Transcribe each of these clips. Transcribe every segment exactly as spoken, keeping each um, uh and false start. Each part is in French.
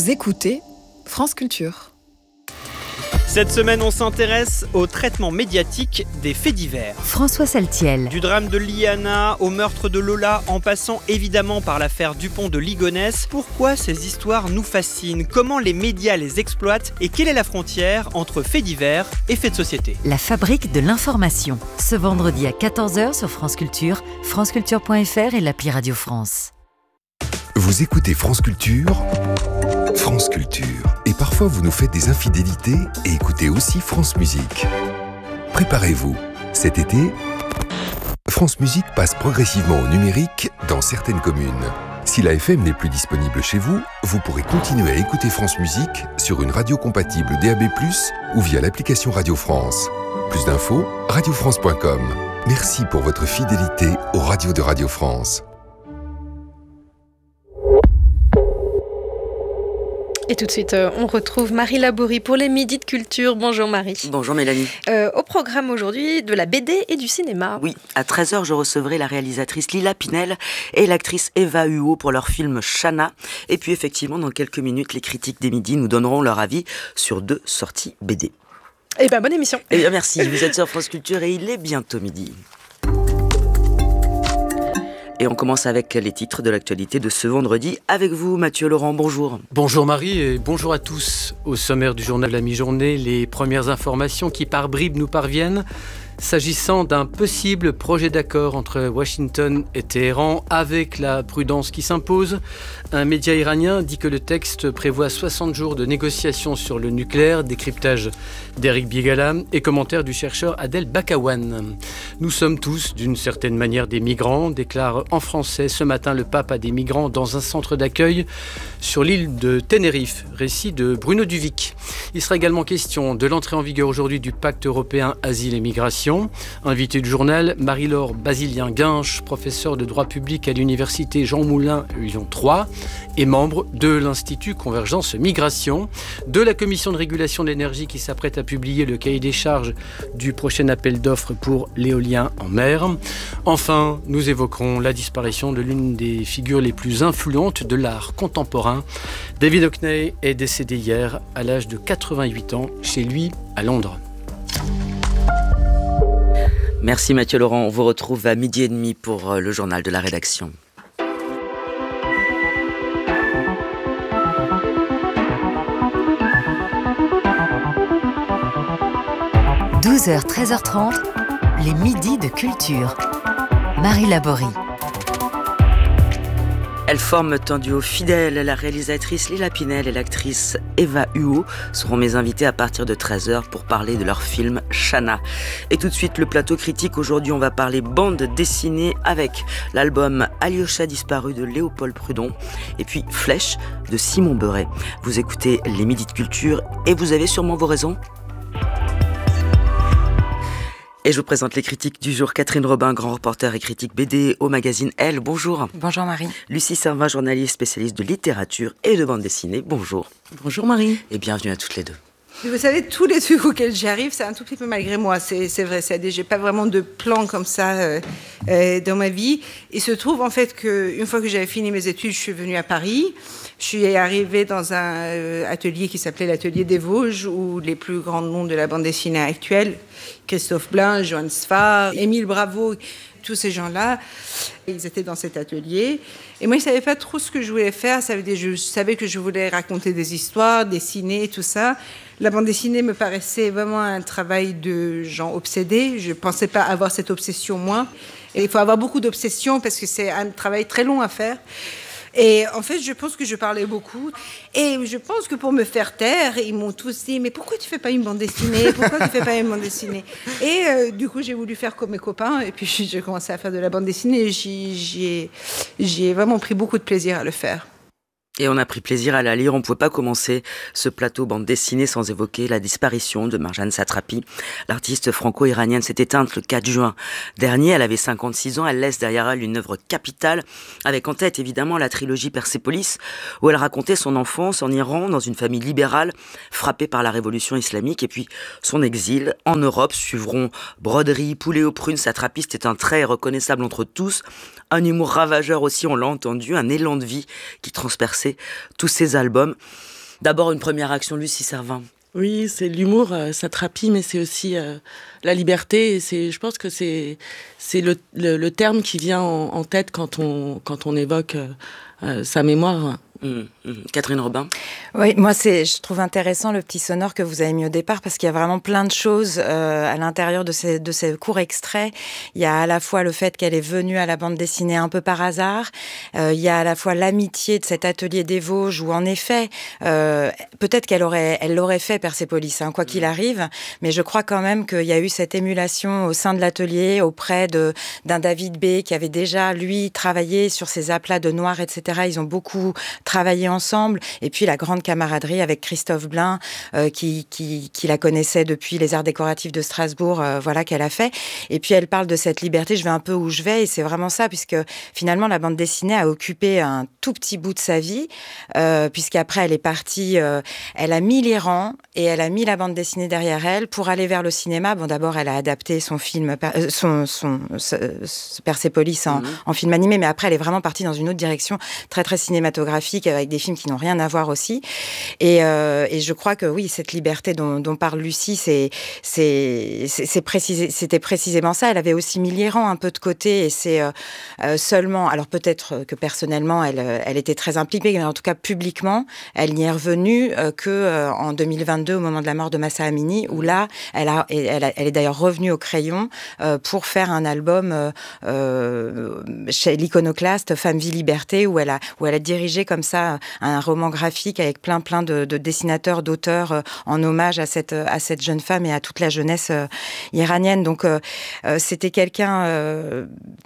Vous écoutez France Culture. Cette semaine, on s'intéresse au traitement médiatique des faits divers. François Saltiel. Du drame de Liana au meurtre de Lola, en passant évidemment par l'affaire Dupont de Ligonnès, pourquoi ces histoires nous fascinent? Comment les médias les exploitent? Et quelle est la frontière entre faits divers et faits de société? La fabrique de l'information. Ce vendredi à quatorze heures sur France Culture, franceculture point f r et l'appli Radio France. Vous écoutez France Culture, France Culture. Et parfois vous nous faites des infidélités et écoutez aussi France Musique. Préparez-vous, cet été, France Musique passe progressivement au numérique dans certaines communes. Si la F M n'est plus disponible chez vous, vous pourrez continuer à écouter France Musique sur une radio compatible D A B plus, ou via l'application Radio France. Plus d'infos, radio france point com. Merci pour votre fidélité aux radios de Radio France. Et tout de suite, euh, on retrouve Marie Laborie pour les Midis de Culture. Bonjour Marie. Bonjour Mélanie. Euh, au programme aujourd'hui, de la B D et du cinéma. Oui, à treize heures, je recevrai la réalisatrice Lila Pinel et l'actrice Eva Huot pour leur film Shana. Et puis effectivement, dans quelques minutes, les critiques des Midis nous donneront leur avis sur deux sorties B D. Eh bien, bonne émission. Eh bien, merci. Vous êtes sur France Culture et il est bientôt midi. Et on commence avec les titres de l'actualité de ce vendredi. Avec vous, Mathieu Laurent, bonjour. Bonjour Marie et bonjour à tous. Au sommaire du journal de la mi-journée, les premières informations qui par bribes nous parviennent s'agissant d'un possible projet d'accord entre Washington et Téhéran avec la prudence qui s'impose. Un média iranien dit que le texte prévoit soixante jours de négociations sur le nucléaire, décryptage d'Eric Bigala et commentaire du chercheur Adel Bakawan. Nous sommes tous d'une certaine manière des migrants, déclare en français ce matin le pape à des migrants dans un centre d'accueil sur l'île de Tenerife, récit de Bruno Duvic. Il sera également question de l'entrée en vigueur aujourd'hui du pacte européen Asile et Migration. Invité du journal, Marie-Laure Basilien-Guinche, professeure de droit public à l'université Jean Moulin Lyon trois et membre de l'Institut Convergence Migration, de la commission de régulation de l'énergie qui s'apprête à publier le cahier des charges du prochain appel d'offres pour l'éolien en mer. Enfin, nous évoquerons la disparition de l'une des figures les plus influentes de l'art contemporain. David Hockney est décédé hier à l'âge de quatre-vingt-huit ans chez lui à Londres. Merci Mathieu Laurent, on vous retrouve à midi et demi pour le journal de la rédaction. douze heures, treize heures trente, les Midis de Culture. Marie Laborie. Elles forment un duo fidèle. La réalisatrice Lila Pinel et l'actrice Eva Huot seront mes invités à partir de treize heures pour parler de leur film Shana. Et tout de suite, le plateau critique. Aujourd'hui, on va parler bande dessinée avec l'album Alyosha disparu de Léopold Prudon et puis Flèche de Simon Beuret. Vous écoutez les Midis de Culture et vous avez sûrement vos raisons. Et je vous présente les critiques du jour. Catherine Robin, grand reporter et critique B D au magazine Elle. Bonjour. Bonjour Marie. Lucie Servin, journaliste spécialiste de littérature et de bande dessinée. Bonjour. Bonjour Marie. Et bienvenue à toutes les deux. Vous savez, tous les trucs auxquels j'arrive, c'est un tout petit peu malgré moi. C'est, c'est vrai, c'est, j'ai pas vraiment de plan comme ça euh, euh, dans ma vie. Il se trouve en fait qu'une fois que j'avais fini mes études, je suis venue à Paris. Je suis arrivée dans un euh, atelier qui s'appelait l'Atelier des Vosges, où les plus grands noms de la bande dessinée actuelle, Christophe Blain, Johan Sfar, Émile Bravo, tous ces gens-là, ils étaient dans cet atelier. Et moi, je ne savais pas trop ce que je voulais faire. Ça veut dire, je savais que je voulais raconter des histoires, dessiner, tout ça. La bande dessinée me paraissait vraiment un travail de gens obsédés. Je ne pensais pas avoir cette obsession, moi. Et il faut avoir beaucoup d'obsession parce que c'est un travail très long à faire. Et en fait, je pense que je parlais beaucoup. Et je pense que pour me faire taire, ils m'ont tous dit « Mais pourquoi tu ne fais pas une bande dessinée ? Pourquoi tu ne fais pas une bande dessinée ?» Et euh, du coup, j'ai voulu faire comme mes copains. Et puis, j'ai commencé à faire de la bande dessinée. Et j'y, j'y, ai, j'y ai vraiment pris beaucoup de plaisir à le faire. Et on a pris plaisir à la lire. On ne pouvait pas commencer ce plateau bande dessinée sans évoquer la disparition de Marjane Satrapi. L'artiste franco-iranienne s'est éteinte le quatre juin dernier. Elle avait cinquante-six ans. Elle laisse derrière elle une œuvre capitale, avec en tête évidemment la trilogie Persépolis, où elle racontait son enfance en Iran, dans une famille libérale, frappée par la révolution islamique, et puis son exil. En Europe suivront broderie, poulet aux prunes. Satrapi, c'était un trait reconnaissable entre tous. Un humour ravageur aussi, on l'a entendu, un élan de vie qui transperçait tous ses albums. D'abord, une première action, Lucie Servin. Oui, c'est l'humour, euh, Satrapi, mais c'est aussi euh, la liberté. Et c'est, je pense que c'est, c'est le, le, le terme qui vient en, en tête quand on, quand on évoque euh, euh, sa mémoire. Mmh, mmh. Catherine Robin. Oui, moi c'est, je trouve intéressant le petit sonore que vous avez mis au départ parce qu'il y a vraiment plein de choses euh, à l'intérieur de ces, de ces courts extraits. Il y a à la fois le fait qu'elle est venue à la bande dessinée un peu par hasard. Euh, il y a à la fois l'amitié de cet atelier des Vosges où en effet, euh, peut-être qu'elle aurait, elle l'aurait fait Persépolis, hein, quoi qu'il arrive. Mais je crois quand même qu'il y a eu cette émulation au sein de l'atelier auprès de d'un David B qui avait déjà lui travaillé sur ses aplats de noir, et cetera. Ils ont beaucoup travailler ensemble, et puis la grande camaraderie avec Christophe Blain, euh, qui, qui, qui la connaissait depuis les Arts décoratifs de Strasbourg, euh, voilà, qu'elle a fait. Et puis elle parle de cette liberté, je vais un peu où je vais, et c'est vraiment ça, puisque finalement la bande dessinée a occupé un tout petit bout de sa vie, euh, puisqu'après elle est partie, euh, elle a mis les rangs, et elle a mis la bande dessinée derrière elle pour aller vers le cinéma. Bon, d'abord elle a adapté son film, euh, son, son, son, son Persépolis en, mmh. en film animé, mais après elle est vraiment partie dans une autre direction, très très cinématographique, avec des films qui n'ont rien à voir aussi. Et, euh, et je crois que oui, cette liberté dont, dont parle Lucie, c'est, c'est, c'est, c'est précisé, c'était précisément ça. Elle avait aussi mis l'Iran un peu de côté, et c'est euh, euh, seulement, alors peut-être que personnellement, elle, elle était très impliquée, mais en tout cas publiquement, elle n'y est revenue euh, que euh, en deux mille vingt-deux, au moment de la mort de Mahsa Amini, où là, elle, a, elle, a, elle est d'ailleurs revenue au crayon euh, pour faire un album euh, euh, chez l'Iconoclaste, Femme, Vie, Liberté, où elle a, où elle a dirigé comme ça un roman graphique avec plein plein de, de dessinateurs, d'auteurs euh, en hommage à cette à cette jeune femme et à toute la jeunesse euh, iranienne. Donc euh, euh, c'était quelqu'un euh,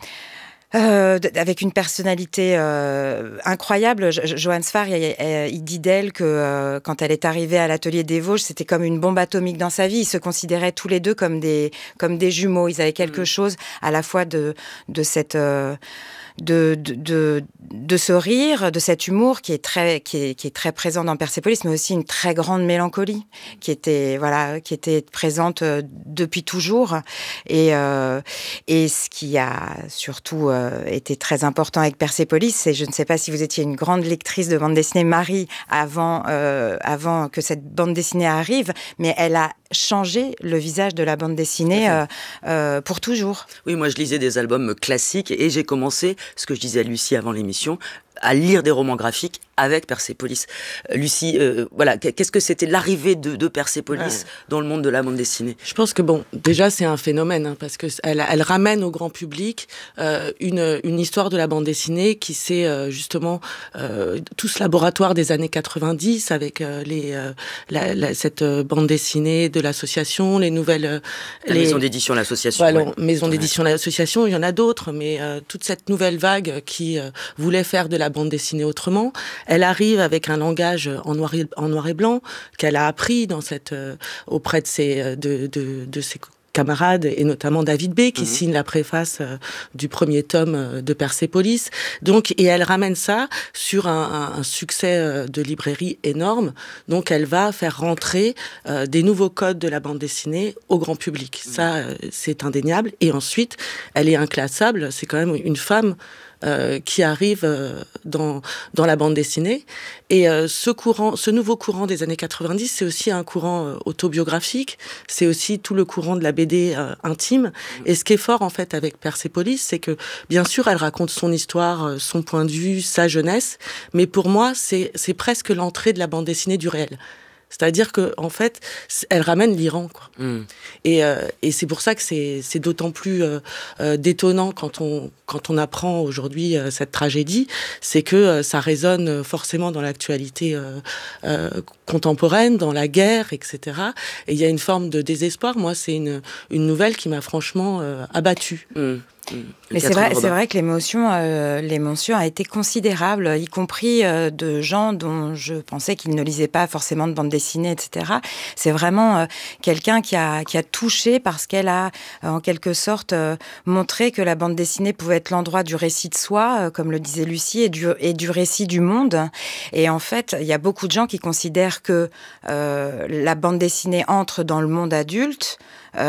Euh, avec une personnalité euh, incroyable. Johan Sfar, il, il dit d'elle que euh, quand elle est arrivée à l'atelier des Vosges, c'était comme une bombe atomique dans sa vie. Ils se considéraient tous les deux comme des comme des jumeaux. Ils avaient quelque mmh. chose à la fois de de cette euh, De, de, de, de ce rire, de cet humour qui est très, qui est, qui est très présent dans Persépolis, mais aussi une très grande mélancolie qui était, voilà, qui était présente depuis toujours. Et, euh, et ce qui a surtout euh, été très important avec Persépolis, c'est, je ne sais pas si vous étiez une grande lectrice de bande dessinée, Marie, avant, euh, avant que cette bande dessinée arrive, mais elle a changé le visage de la bande dessinée euh, euh, pour toujours. Oui, moi je lisais des albums classiques et j'ai commencé, ce que je disais à Lucie avant l'émission, à lire des romans graphiques avec Persépolis. Euh, Lucie, euh, voilà, qu'est-ce que c'était l'arrivée de, de Persépolis ouais. dans le monde de la bande dessinée ? Je pense que bon, déjà c'est un phénomène hein, parce que elle, elle ramène au grand public euh, une une histoire de la bande dessinée qui c'est euh, justement euh, tout ce laboratoire des années quatre-vingt-dix avec euh, les euh, la, la, cette euh, bande dessinée de l'association, les nouvelles euh, la les maison d'édition l'association. Voilà, ouais. maison d'édition ouais. l'association, il y en a d'autres, mais euh, toute cette nouvelle vague qui euh, voulait faire de la bande dessinée autrement. Elle arrive avec un langage en noir et, en noir et blanc qu'elle a appris dans cette, euh, auprès de ses, de, de, de ses camarades, et notamment David B, qui mmh. signe la préface euh, du premier tome euh, de Persépolis. Donc, et elle ramène ça sur un, un, un succès euh, de librairie énorme. Donc, elle va faire rentrer euh, des nouveaux codes de la bande dessinée au grand public. Mmh. Ça, euh, c'est indéniable. Et ensuite, elle est inclassable. C'est quand même une femme Euh, qui arrive euh, dans dans la bande dessinée. Et euh, ce courant, ce nouveau courant des années quatre-vingt-dix, c'est aussi un courant euh, autobiographique. C'est aussi tout le courant de la B D euh, intime. Et ce qui est fort en fait avec Persépolis, c'est que bien sûr, elle raconte son histoire, son point de vue, sa jeunesse. Mais pour moi, c'est c'est presque l'entrée de la bande dessinée du réel. C'est-à-dire que en fait, elle ramène l'Iran, quoi. Mm. Et, euh, et c'est pour ça que c'est, c'est d'autant plus euh, euh, détonnant quand on quand on apprend aujourd'hui euh, cette tragédie, c'est que euh, ça résonne forcément dans l'actualité euh, euh, contemporaine, dans la guerre, et cetera. Et il y a une forme de désespoir. Moi, c'est une une nouvelle qui m'a franchement euh, abattue. Mm. Mmh. Mais c'est vrai, c'est vrai que l'émotion, euh, l'émotion a été considérable, y compris euh, de gens dont je pensais qu'ils ne lisaient pas forcément de bande dessinée, et cetera. C'est vraiment euh, quelqu'un qui a, qui a touché parce qu'elle a, euh, en quelque sorte, euh, montré que la bande dessinée pouvait être l'endroit du récit de soi, euh, comme le disait Lucie, et du, et du récit du monde. Et en fait, il y a beaucoup de gens qui considèrent que euh, la bande dessinée entre dans le monde adulte,